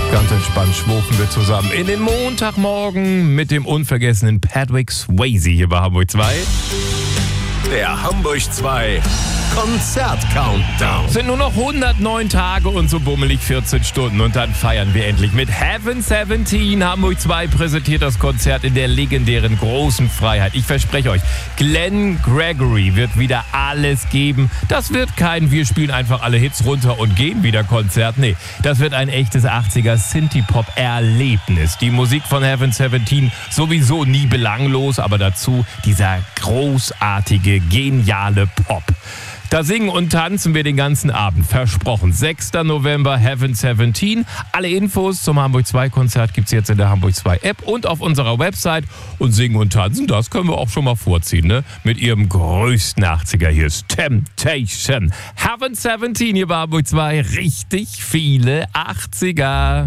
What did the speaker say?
Ganz entspannt schwufen wir zusammen in den Montagmorgen mit dem unvergessenen Patrick Swayze hier bei Hamburg 2. Der Hamburg 2 Konzert-Countdown. Sind nur noch 109 Tage und so bummelig 14 Stunden und dann feiern wir endlich mit Heaven 17. Hamburg 2 präsentiert das Konzert in der legendären großen Freiheit. Ich verspreche euch, Glenn Gregory wird wieder alles geben. Das wird kein wir spielen einfach alle Hits runter und gehen wieder Konzert. Nee, das wird ein echtes 80er Synthie-Pop-Erlebnis. Die Musik von Heaven 17 sowieso nie belanglos, aber dazu dieser großartige, geniale Pop. Da singen und tanzen wir den ganzen Abend. Versprochen. 6. November, Heaven 17. Alle Infos zum Hamburg 2 Konzert gibt's jetzt in der Hamburg 2 App und auf unserer Website. Und singen und tanzen, das können wir auch schon mal vorziehen, ne? Mit ihrem größten 80er. Hier ist Temptation. Heaven 17 hier bei Hamburg 2. Richtig viele 80er.